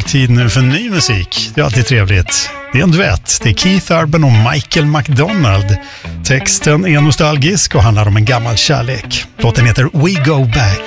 tid nu för ny musik. Det är alltid trevligt. Det är en duett. Det är Keith Urban och Michael McDonald. Texten är nostalgisk och handlar om en gammal kärlek. Låten heter We Go Back.